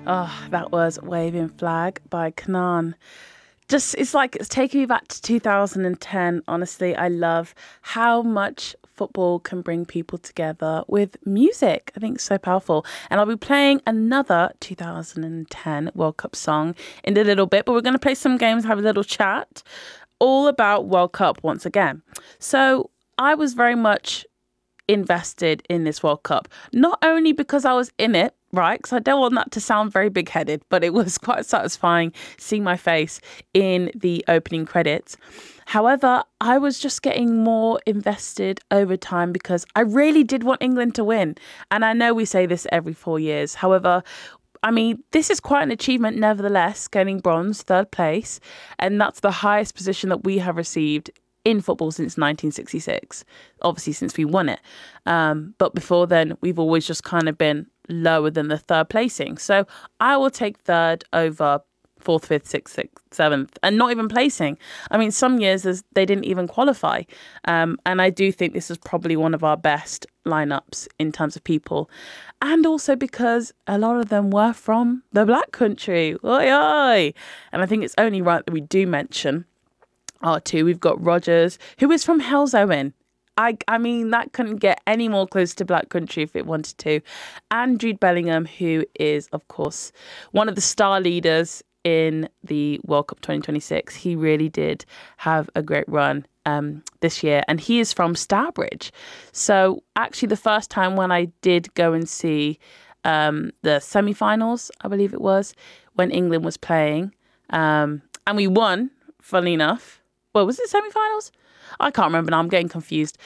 Oh, that was Waving Flag by Kanan. It's like it's taking me back to 2010. Honestly, I love how much football can bring people together with music. I think it's so powerful. And I'll be playing another 2010 World Cup song in a little bit, but we're going to play some games, have a little chat all about World Cup once again. So I was very much invested in this World Cup, not only because I was in it, right? Because I don't want that to sound very big-headed, but it was quite satisfying seeing my face in the opening credits. However, I was just getting more invested over time because I really did want England to win. And I know we say this every 4 years. However, I mean, this is quite an achievement nevertheless, getting bronze, third place. And that's the highest position that we have received in football since 1966, obviously since we won it. But before then, we've always just kind of been lower than the third placing. So I will take third over fourth, fifth, sixth, seventh, and not even placing. I mean, some years they didn't even qualify. And I do think this is probably one of our best lineups in terms of people. And also because a lot of them were from the Black Country. Oi, oi. And I think it's only right that we do mention R2. We've got Rodgers, who is from Halesowen. I mean, that couldn't get any more close to Black Country if it wanted to. And Jude Bellingham, who is, of course, one of the star leaders in the World Cup 2026. He really did have a great run this year. And he is from Stourbridge. So actually the first time when I did go and see the semi-finals, I believe it was, when England was playing, and we won, funnily enough. Well, was it semi-finals? I can't remember now. I'm getting confused.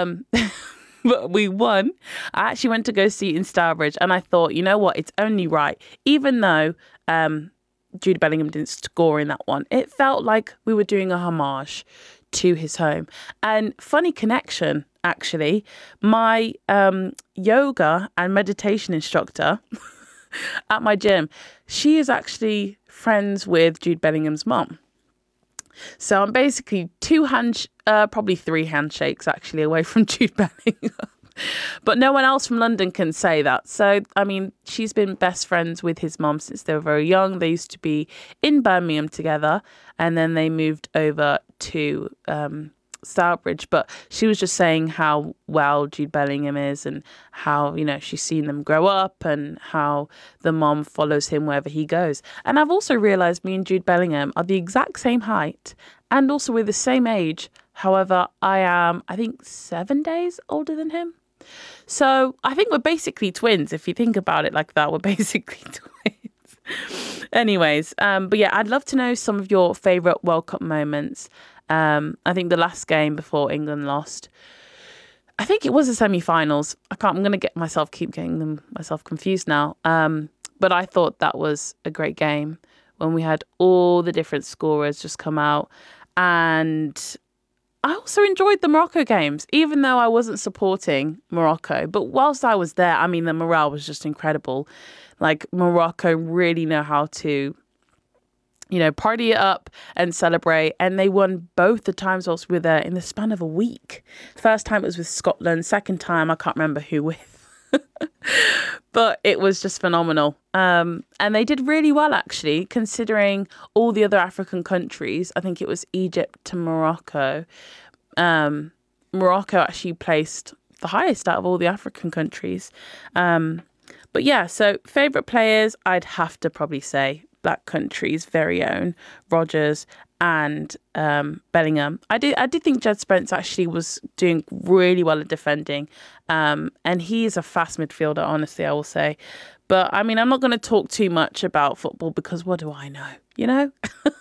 But we won. I actually went to go see it in Stourbridge, and I thought, you know what? It's only right. Even though Jude Bellingham didn't score in that one, it felt like we were doing a homage to his home. And funny connection, actually. My yoga and meditation instructor at my gym, she is actually friends with Jude Bellingham's mum. So I'm basically probably 3 handshakes actually away from Jude Bellingham. But no one else from London can say that. So, I mean, she's been best friends with his mom since they were very young. They used to be in Birmingham together, and then they moved over to Stourbridge. But she was just saying how well Jude Bellingham is and how, you know, she's seen them grow up and how the mom follows him wherever he goes. And I've also realised me and Jude Bellingham are the exact same height and also we're the same age. However, I am, I think, 7 days older than him. So I think we're basically twins. If you think about it like that, we're basically twins. Anyways, but yeah, I'd love to know some of your favourite World Cup moments. I think the last game before England lost, I think it was the semi-finals. I'm going to keep getting myself confused now. But I thought that was a great game when we had all the different scorers just come out. And I also enjoyed the Morocco games, even though I wasn't supporting Morocco. But whilst I was there, I mean, the morale was just incredible. Like, Morocco really know how to, you know, party it up and celebrate. And they won both the times whilst we were there in the span of a week. First time it was with Scotland. Second time, I can't remember who with. But it was just phenomenal. And they did really well, actually, considering all the other African countries. I think it was Egypt to Morocco. Morocco actually placed the highest out of all the African countries. But yeah, so favourite players, I'd have to probably say Black Country's very own Rodgers and Bellingham. I did think Jed Spence actually was doing really well at defending. And he is a fast midfielder, honestly, I will say. But I mean, I'm not going to talk too much about football because what do I know? You know?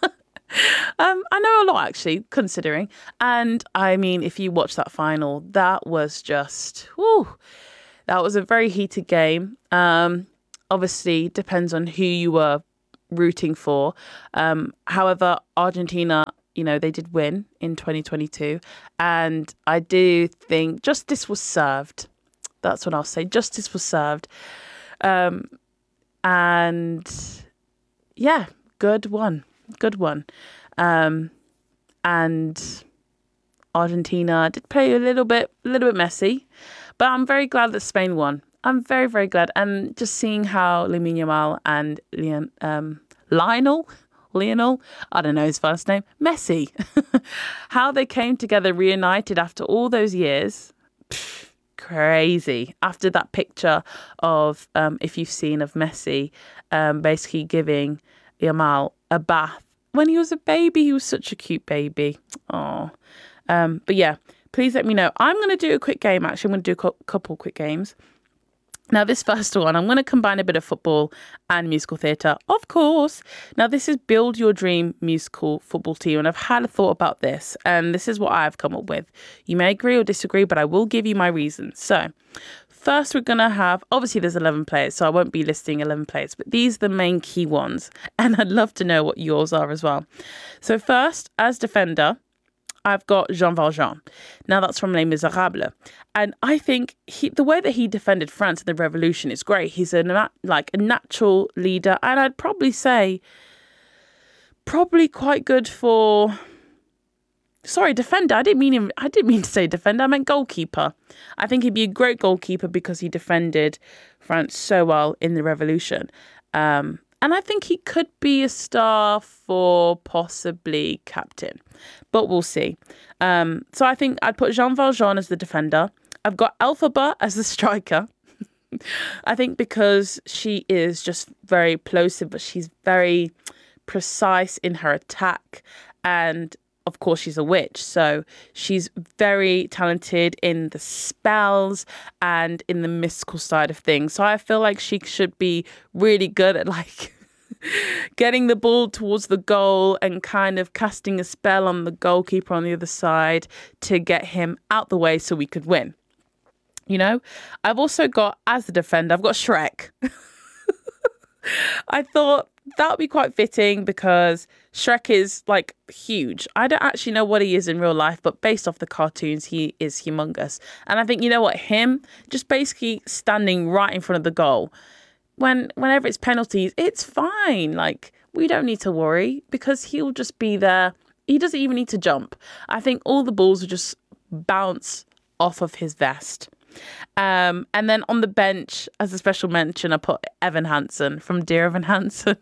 I know a lot, actually, considering. And I mean, if you watch that final, that was just, that was a very heated game. Obviously, depends on who you were rooting for. However, Argentina, you know, they did win in 2022. And I do think justice was served. That's what I'll say. Justice was served. And yeah, good one. And Argentina did play a little bit messy, but I'm very glad that Spain won. I'm very, very glad. And just seeing how Lamine Yamal and Lionel, I don't know his first name, Messi, how they came together reunited after all those years. Crazy. After that picture of, if you've seen, of Messi basically giving Yamal a bath when he was a baby. He was such a cute baby. Oh, but yeah, please let me know. I'm going to do a quick game. Actually, I'm going to do a couple quick games. Now, this first one, I'm going to combine a bit of football and musical theatre, of course. Now, this is Build Your Dream Musical Football Team, and I've had a thought about this, and this is what I've come up with. You may agree or disagree, but I will give you my reasons. So, first, we're going to have, obviously, there's 11 players, so I won't be listing 11 players, but these are the main key ones, and I'd love to know what yours are as well. So, first, as defender, I've got Jean Valjean. Now, that's from Les Miserables. And I think the way that he defended France in the Revolution is great. He's a natural leader. And I'd probably say, quite good for... Sorry, defender. I didn't mean to say defender. I meant goalkeeper. I think he'd be a great goalkeeper because he defended France so well in the Revolution. And I think he could be a star for possibly captain, but we'll see. So I think I'd put Jean Valjean as the defender. I've got Elphaba as the striker. I think because she is just very plosive, but she's very precise in her attack. And of course, she's a witch. So she's very talented in the spells and in the mystical side of things. So I feel like she should be really good at getting the ball towards the goal and kind of casting a spell on the goalkeeper on the other side to get him out the way so we could win. You know, I've also got, as the defender, I've got Shrek. I thought that would be quite fitting because Shrek is huge. I don't actually know what he is in real life, but based off the cartoons, he is humongous. And I think, you know what, him just basically standing right in front of the goal. Whenever it's penalties, it's fine. We don't need to worry because he'll just be there. He doesn't even need to jump. I think all the balls will just bounce off of his vest. And then on the bench, as a special mention, I put Evan Hansen from Dear Evan Hansen.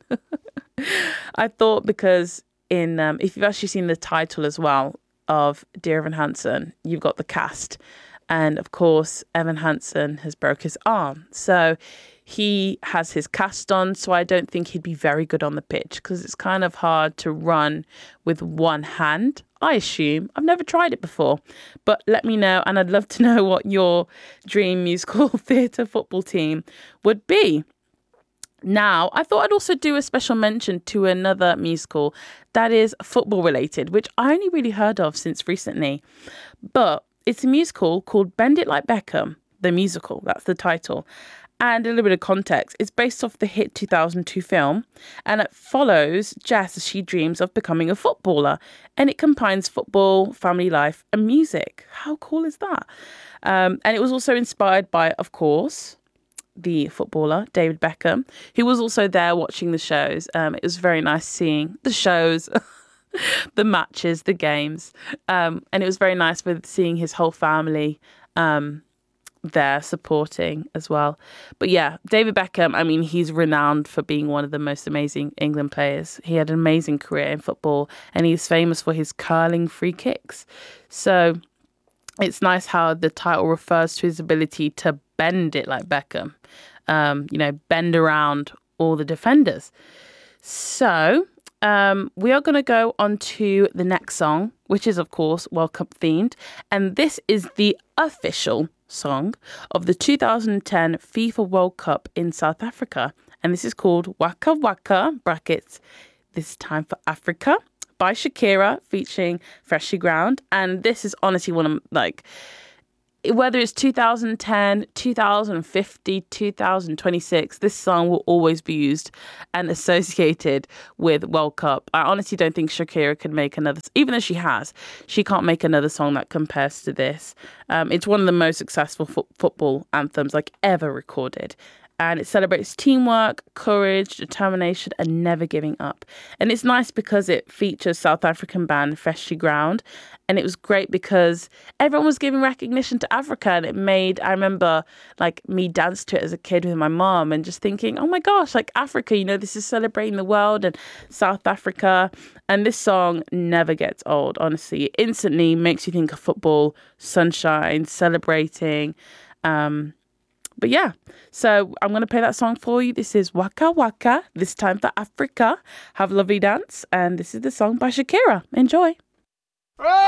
I thought because if you've actually seen the title as well of Dear Evan Hansen, you've got the cast. And of course, Evan Hansen has broke his arm. So he has his cast on. So I don't think he'd be very good on the pitch because it's kind of hard to run with one hand. I assume. I've never tried it before, but let me know. And I'd love to know what your dream musical theatre football team would be. Now, I thought I'd also do a special mention to another musical that is football related, which I only really heard of since recently. But it's a musical called Bend It Like Beckham, the musical. That's the title. And a little bit of context, it's based off the hit 2002 film, and it follows Jess as she dreams of becoming a footballer, and it combines football, family life, and music. How cool is that? And it was also inspired by, of course, the footballer, David Beckham, who was also there watching the shows. It was very nice seeing the shows, the matches, the games, and it was very nice with seeing his whole family there supporting as well. But yeah, David Beckham, I mean, he's renowned for being one of the most amazing England players. He had an amazing career in football and he's famous for his curling free kicks. So it's nice how the title refers to his ability to bend it like Beckham, bend around all the defenders. So we are going to go on to the next song, which is, of course, World Cup themed. And this is the official song of the 2010 FIFA World Cup in South Africa. And this is called Waka Waka, brackets, This Time for Africa, by Shakira, featuring Freshly Ground. And this is honestly one of, whether it's 2010, 2050, 2026, this song will always be used and associated with World Cup. I honestly don't think Shakira can make another, even though she can't make another song that compares to this. It's one of the most successful football anthems ever recorded. and it celebrates teamwork, courage, determination, and never giving up. And it's nice because it features South African band Freshly Ground, and it was great because everyone was giving recognition to Africa, and it made, I remember like me dance to it as a kid with my mom and just thinking, oh my gosh, like Africa, you know, this is celebrating the world and South Africa. And this song never gets old, honestly. It instantly makes you think of football, sunshine, celebrating. But yeah, so I'm going to play that song for you. This is Waka Waka, This Time for Africa. Have a lovely dance. And this is the song by Shakira. Enjoy.